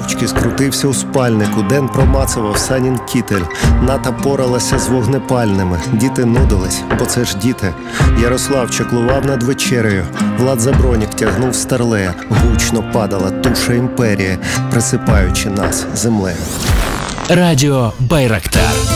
мовчки скрутився у спальнику. Ден промацував Санін кітель. Ната поралася з вогнепальними. Діти нудились, бо це ж діти. Ярослав чаклував над вечерею. Влад Забронік тягнув старлея. Гучно падала туша імперії, присипаючи нас землею. Радіо Байрактар.